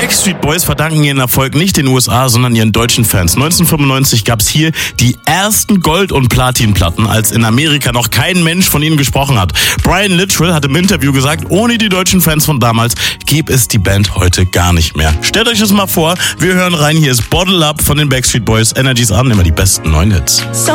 Backstreet Boys verdanken ihren Erfolg nicht den USA, sondern ihren deutschen Fans. 1995 gab's hier die ersten Gold- und Platinplatten, als in Amerika noch kein Mensch von ihnen gesprochen hat. Brian Littrell hat im Interview gesagt, ohne die deutschen Fans von damals gäbe es die Band heute gar nicht mehr. Stellt euch das mal vor, wir hören rein, hier ist Bottle Up von den Backstreet Boys. Energies an, immer die besten neuen Hits.